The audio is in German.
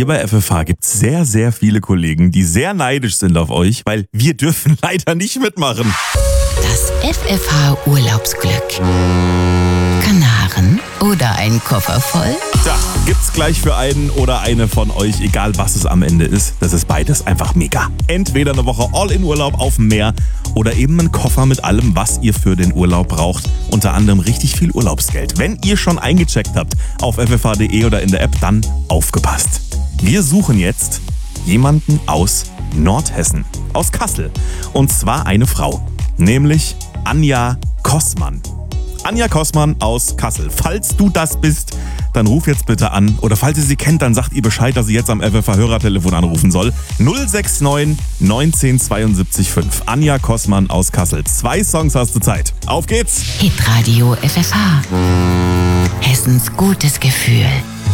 Hier bei FFH gibt es sehr, sehr viele Kollegen, die sehr neidisch sind auf euch, weil wir dürfen leider nicht mitmachen. Das FFH Urlaubsglück. Kanaren oder ein Koffer voll? Tja, gibt's gleich für einen oder eine von euch, egal was es am Ende ist. Das ist beides einfach mega. Entweder eine Woche All-in-Urlaub auf dem Meer oder eben ein Koffer mit allem, was ihr für den Urlaub braucht. Unter anderem richtig viel Urlaubsgeld. Wenn ihr schon eingecheckt habt auf ffh.de oder in der App, dann aufgepasst. Wir suchen jetzt jemanden aus Nordhessen, aus Kassel. Und zwar eine Frau, nämlich Anja Kossmann. Anja Kossmann aus Kassel. Falls du das bist, dann ruf jetzt bitte an. Oder falls ihr sie kennt, dann sagt ihr Bescheid, dass sie jetzt am FFH-Hörertelefon anrufen soll. 069 19 72 5. Anja Kossmann aus Kassel. 2 Songs hast du Zeit. Auf geht's! Hitradio FFH. Hessens gutes Gefühl.